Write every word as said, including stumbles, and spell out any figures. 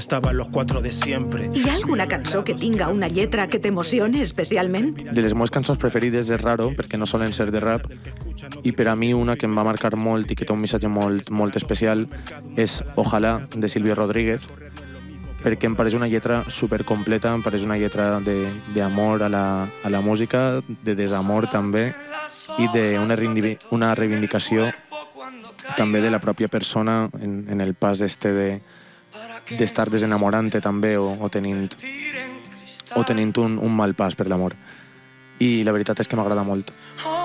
Estaban los cuatro de siempre. Hi ha alguna cançó que tinga una lletra que t'emocione especialment? De les meves cançons preferides és Raro, perquè no solen ser de rap, i per a mi una que em va marcar molt i que té un missatge molt, molt especial és Ojalá, de Silvio Rodríguez, perquè em pareix una lletra supercompleta, em pareix una lletra d'amor a, la, a la música, de desamor també, i d'una una reivindicació també de la pròpia persona en, en el pas este de d'estar desenamorant-te també o, o tenint, o tenint un, un mal pas per l'amor. I la veritat és que m'agrada molt.